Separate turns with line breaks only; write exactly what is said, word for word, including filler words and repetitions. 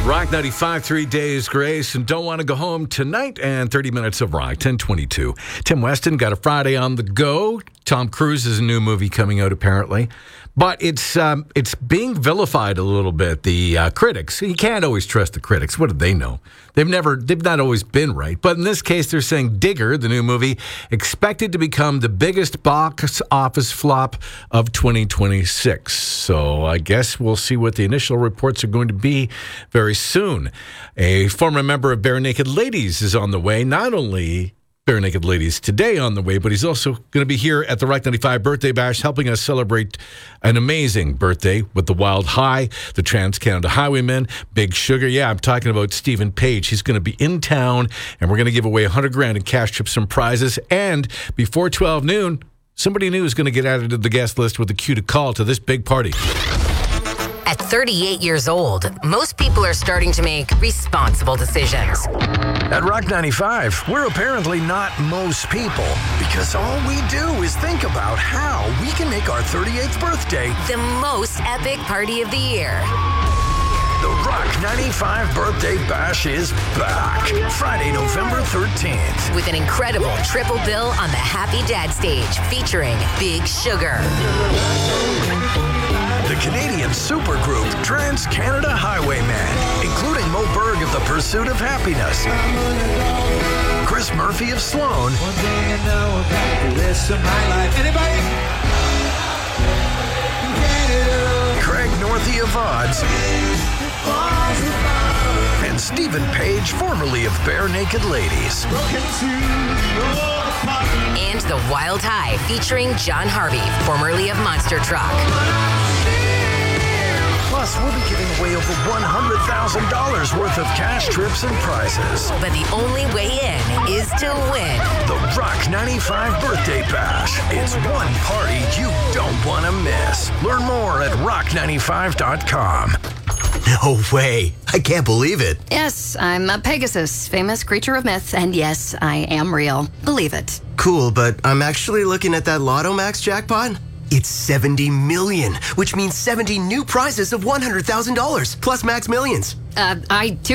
Rock ninety-five, three days grace, and don't want to go home tonight, and thirty minutes of Rock, ten twenty-two. Tim Weston got a Friday on the go. Tom Cruise is a new movie coming out, apparently. But it's um, it's being vilified a little bit. The uh, critics, you can't always trust the critics. What do they know? They've never, they've not always been right. But in this case, they're saying Digger, the new movie, expected to become the biggest box office flop of twenty twenty-six. So I guess we'll see what the initial reports are going to be very soon. A former member of Bare Naked Ladies is on the way. Not only Bare Naked Ladies today on the way, but he's also going to be here at the Rock ninety-five Birthday Bash, helping us celebrate an amazing birthday with the Wild High, the Trans-Canada Highwaymen, Big Sugar. Yeah, I'm talking about Stephen Page. He's going to be in town, and we're going to give away one hundred grand in cash, trips, and prizes. And before twelve noon, somebody new is going to get added to the guest list with a cue to call to this big party.
At thirty-eight years old, most people are starting to make responsible decisions.
At Rock ninety-five, we're apparently not most people, because all we do is think about how we can make our thirty-eighth birthday
The most epic party of the year.
The Rock ninety-five Birthday Bash is back, Friday, November thirteenth.
With an incredible triple bill on the Happy Dad stage, featuring Big Sugar,
The Canadian supergroup Trans-Canada Highwaymen, including Mo Berg of The Pursuit of Happiness, Chris Murphy of Sloan,
One thing I know about the rest of my life. Anybody?
Craig Northey of Odds, and Stephen Page, formerly of Bare Naked Ladies.
and The Wild High, featuring John Harvey, formerly of Monster Truck.
Plus, we'll be giving away over one hundred thousand dollars worth of cash, trips, and prizes.
But the only way in is to win.
The Rock ninety-five Birthday Bash. It's one party you don't want to miss. Learn more at rock ninety-five dot com.
No way. I can't believe it.
Yes, I'm a Pegasus, famous creature of myth, and yes, I am real. Believe it.
Cool, but I'm actually looking at that Lotto Max jackpot. It's seventy million, which means seventy new prizes of one hundred thousand dollars, plus Max Millions.
Uh, I too